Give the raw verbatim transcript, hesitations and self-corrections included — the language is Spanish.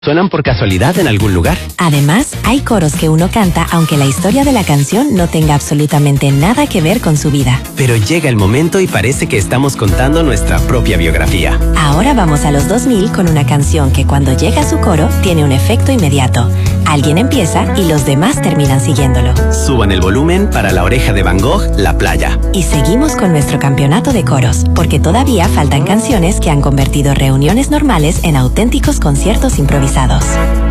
¿Suenan por casualidad en algún lugar? Además, hay coros que uno canta aunque la historia de la canción no tenga absolutamente nada que ver con su vida. Pero llega el momento y parece que estamos contando nuestra propia biografía. Ahora vamos a los dos mil con una canción que cuando llega a su coro tiene un efecto inmediato. Alguien empieza y los demás terminan siguiéndolo. Suban el volumen para La Oreja de Van Gogh, La Playa. Y seguimos con nuestro campeonato de coros, porque todavía faltan canciones que han convertido reuniones normales en auténticos conciertos improvisados.